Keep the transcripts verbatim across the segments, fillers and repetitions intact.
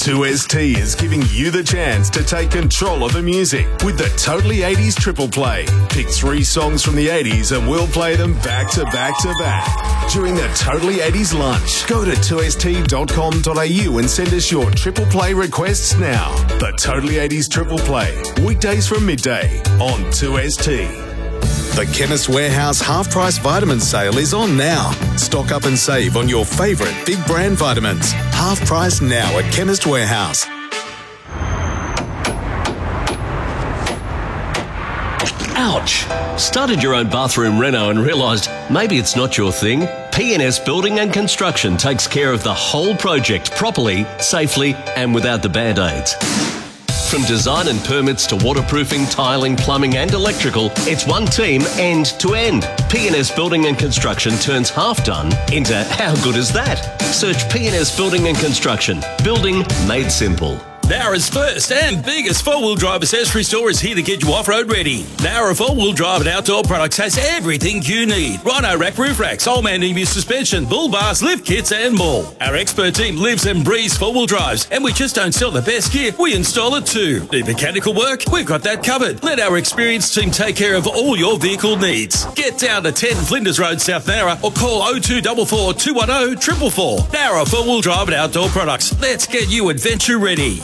two S T is giving you the chance to take control of the music with the Totally eighties Triple Play. Pick three songs from the eighties and we'll play them back to back to back during the Totally eighties lunch. Go to two S T dot com dot a u and send us your Triple Play requests now. The Totally eighties Triple Play, weekdays from midday on two S T. The Chemist Warehouse half-price vitamin sale is on now. Stock up and save on your favourite big brand vitamins. Half price now at Chemist Warehouse. Ouch! Started your own bathroom reno and realised maybe it's not your thing? P N S Building and Construction takes care of the whole project properly, safely and without the band-aids. From design and permits to waterproofing, tiling, plumbing and electrical, it's one team end to end. P N S Building and Construction turns half done into how good is that? Search P N S Building and Construction. Building made simple. Nowra's first and biggest four-wheel drive accessory store is here to get you off-road ready. Nowra four-wheel drive and outdoor products has everything you need. Rhino rack roof racks, old man E B suspension, bull bars, lift kits and more. Our expert team lives and breathes four-wheel drives and we just don't sell the best gear, we install it too. Need mechanical work? We've got that covered. Let our experienced team take care of all your vehicle needs. Get down to ten Flinders Road, South Nowra or call oh two four four, two one oh, four four four. Nowra four-wheel drive and outdoor products. Let's get you adventure ready.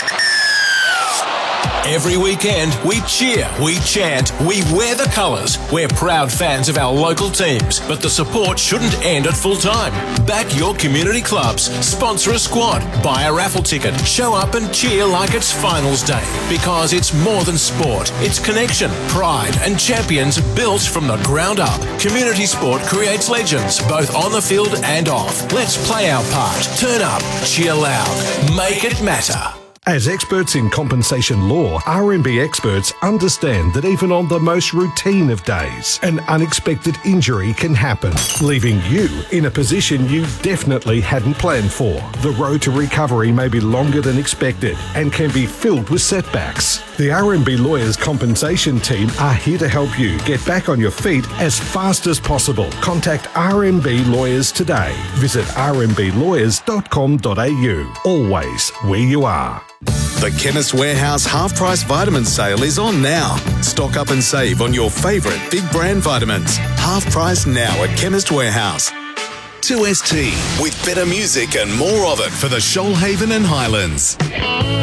Every weekend, we cheer, we chant, we wear the colours. We're proud fans of our local teams, but the support shouldn't end at full time. Back your community clubs, sponsor a squad, buy a raffle ticket, show up and cheer like it's finals day. Because it's more than sport, it's connection, pride and champions built from the ground up. Community sport creates legends, both on the field and off. Let's play our part, turn up, cheer loud, make it matter. As experts in compensation law, R M B experts understand that even on the most routine of days, an unexpected injury can happen, leaving you in a position you definitely hadn't planned for. The road to recovery may be longer than expected and can be filled with setbacks. The R M B Lawyers Compensation Team are here to help you get back on your feet as fast as possible. Contact R M B Lawyers today. Visit r m b lawyers dot com dot a u. Always where you are. The Chemist Warehouse half-price vitamin sale is on now. Stock up and save on your favourite big brand vitamins. Half price now at Chemist Warehouse. two S T, with better music and more of it for the Shoalhaven and Highlands.